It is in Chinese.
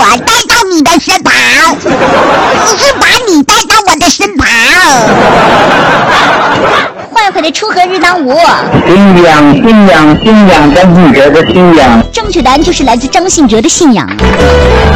带到你的身旁，是把你带到我的身旁。 坏坏的锄禾日当午。 信仰张信哲的信仰。 正确答案就是来自张信哲的信仰。